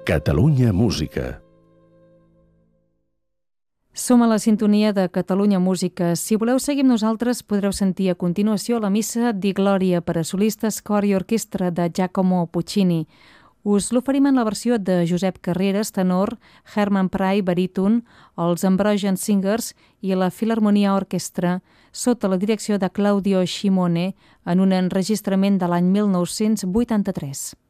Catalunya Música. Som a la sintonia de Catalunya Música. Si voleu seguir amb nosaltres, podreu sentir a continuació la missa di Glòria per a solistes, cor i orquestra de Giacomo Puccini. Us l'oferim en la versió de Josep Carreras, tenor, Herman Prey, baríton, els Ambrosian Singers i la Filharmonia Orquestra, sota la direcció de Claudio Scimone, en un enregistrament de l'any 1983.